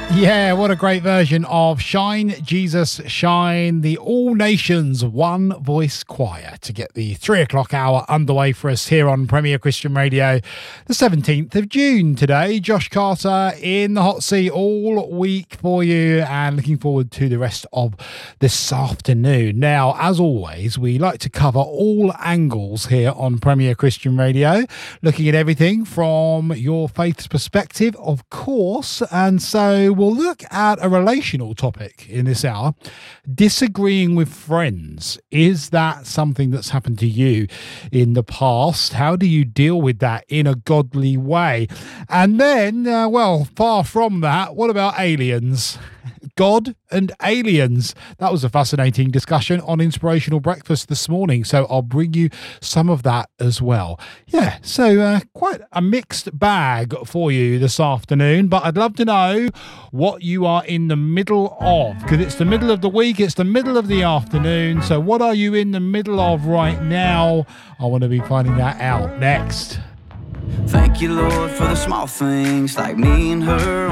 Yeah, what a great version of Shine, Jesus, Shine, the All Nations One Voice Choir to get the 3 o'clock hour underway for us here on Premier Christian Radio, the 17th of June today. Josh Carter in the hot seat all week for you and looking forward to the rest of this afternoon. Now, as always, we like to cover all angles here on Premier Christian Radio, looking at everything from your faith's perspective, of course, and so we'll look at a relational topic in this hour. Disagreeing with friends. Is that something that's happened to you in the past? How do you deal with that in a godly way? And then, far from that, what about aliens? God and aliens. That was a fascinating discussion on Inspirational Breakfast this morning, so I'll bring you some of that as well. Yeah, so quite a mixed bag for you this afternoon, but I'd love to know what you are in the middle of, because it's the middle of the week, it's the middle of the afternoon, so what are you in the middle of right now? I want to be finding that out next. Thank you, Lord, for the small things like me and her.